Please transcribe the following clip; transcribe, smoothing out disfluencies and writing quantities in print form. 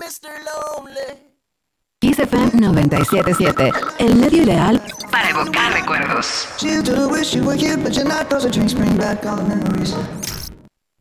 Mr. Lonely. Kiss FM 97.7, el medio ideal para evocar recuerdos. Cheers to the wish you were here, but you're not. Those are drinks bring back all the memories.